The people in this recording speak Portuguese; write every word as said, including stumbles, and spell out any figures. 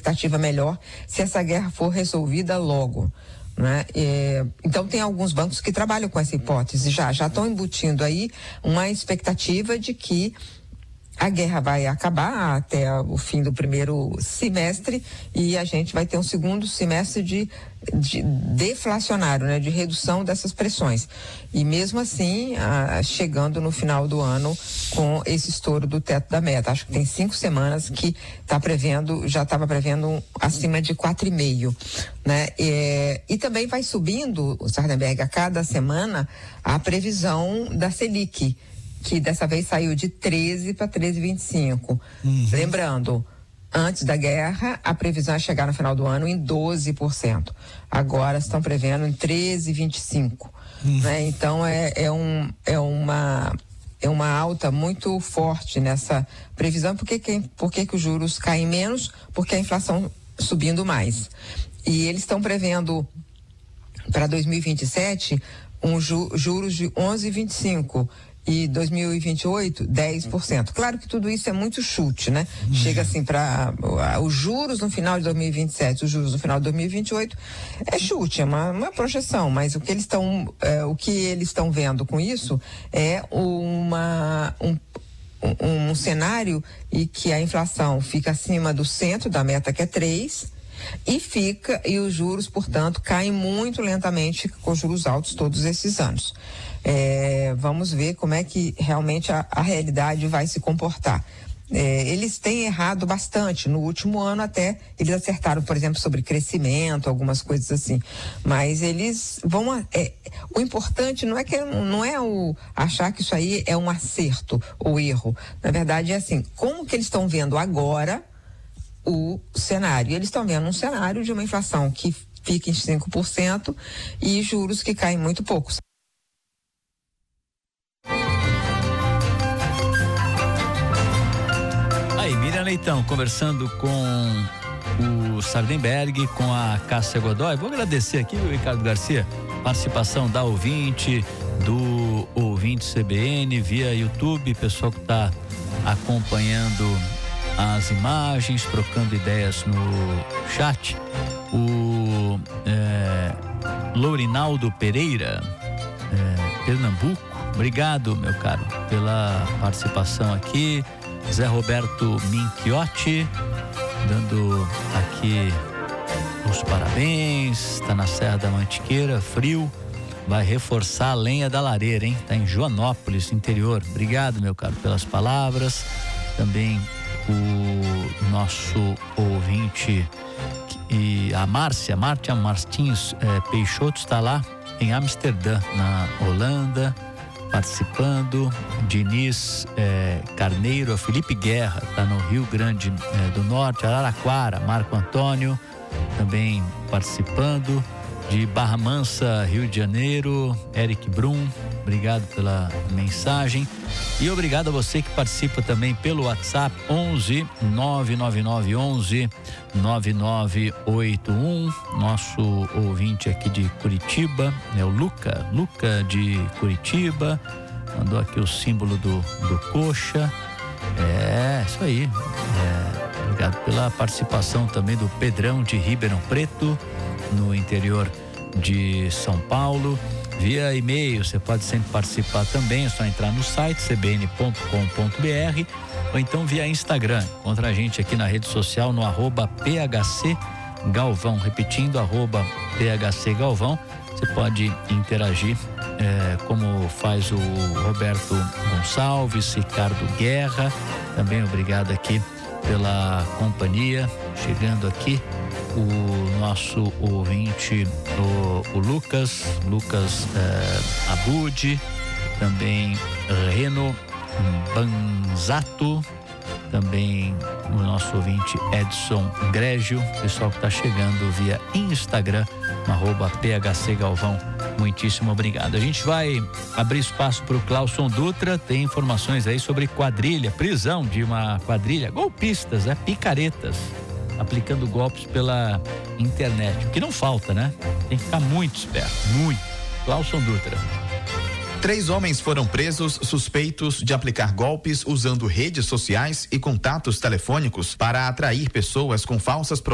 expectativa melhor se essa guerra for resolvida logo, né? É, então tem alguns bancos que trabalham com essa hipótese já, já estão embutindo aí uma expectativa de que a guerra vai acabar até o fim do primeiro semestre e a gente vai ter um segundo semestre de, de deflacionário, né? De redução dessas pressões. E mesmo assim, ah, chegando no final do ano com esse estouro do teto da meta. Acho que tem cinco semanas que está prevendo, já estava prevendo um, acima de quatro vírgula cinco, né? E, e também vai subindo, o Sardenberg, a cada semana, a previsão da Selic, que dessa vez saiu de treze para treze vírgula vinte e cinco. Uhum. Lembrando, antes da guerra, a previsão é chegar no final do ano em doze por cento. Agora estão prevendo em treze vírgula vinte e cinco. Uhum. Né? Então é, é, um, é, uma, é uma alta muito forte nessa previsão. Por que, que, por que, que os juros caem menos? Porque a inflação subindo mais. E eles estão prevendo para dois mil e vinte e sete um ju, juros de onze vírgula vinte e cinco. E dois mil e vinte e oito, dez por cento. Claro que tudo isso é muito chute, né? Uhum. Chega assim para uh, os juros no final de dois mil e vinte e sete, os juros no final de dois mil e vinte e oito, é chute, é uma, uma projeção, mas o que eles estão, uh, o que eles estão vendo com isso é uma um, um, um cenário em que a inflação fica acima do centro da meta, que é três, e fica, e os juros, portanto, caem muito lentamente com juros altos todos esses anos. É, vamos ver como é que realmente a, a realidade vai se comportar. É, eles têm errado bastante. No último ano até eles acertaram, por exemplo, sobre crescimento, algumas coisas assim. Mas eles vão... A, é, o importante não é que não é o achar que isso aí é um acerto ou erro. Na verdade é assim, como que eles estão vendo agora o cenário? Eles estão vendo um cenário de uma inflação que fica em cinco por cento e juros que caem muito pouco. Aí, Miriam Leitão, conversando com o Sardenberg, com a Cássia Godoy. Vou agradecer aqui, o Ricardo Garcia, participação da ouvinte, do ouvinte C B N, via YouTube, pessoal que está acompanhando as imagens, trocando ideias no chat. O é, Lourinaldo Pereira, é, Pernambuco, obrigado, meu caro, pela participação aqui. Zé Roberto Minchiotti, dando aqui os parabéns, está na Serra da Mantiqueira, frio, vai reforçar a lenha da lareira, hein? Tá em Joanópolis, interior. Obrigado, meu caro, pelas palavras. Também o nosso ouvinte e a Márcia, Márcia Martins é, Peixoto está lá em Amsterdã, na Holanda, participando. Diniz é, Carneiro, a Felipe Guerra está no Rio Grande é, do Norte, Araraquara, Marco Antônio também participando. De Barra Mansa, Rio de Janeiro, Eric Brum, obrigado pela mensagem. E obrigado a você que participa também pelo WhatsApp onze nove nove nove onze nove nove oito um. Nosso ouvinte aqui de Curitiba é o Luca, Luca de Curitiba, mandou aqui o símbolo do, do coxa. É, isso aí. É, obrigado pela participação também do Pedrão de Ribeirão Preto, no interior de São Paulo. Via e-mail, você pode sempre participar também, é só entrar no site c b n ponto com ponto b r ou então via Instagram. Encontra a gente aqui na rede social no arroba P H C Galvão, repetindo, arroba P H C Galvão. Você pode interagir é, como faz o Roberto Gonçalves, Ricardo Guerra, também obrigado aqui pela companhia. Chegando aqui o nosso ouvinte, o, o Lucas, Lucas eh, Abud, também Reno Banzato, também o nosso ouvinte Edson Grégio, pessoal que está chegando via Instagram, no arroba P H C Galvão, muitíssimo obrigado. A gente vai abrir espaço para o Clauson Dutra, tem informações aí sobre quadrilha, prisão de uma quadrilha, golpistas, né? Picaretas, aplicando golpes pela internet, o que não falta, né? Tem que ficar muito esperto, muito. Clauson Dutra. Três homens foram presos suspeitos de aplicar golpes usando redes sociais e contatos telefônicos para atrair pessoas com falsas promessas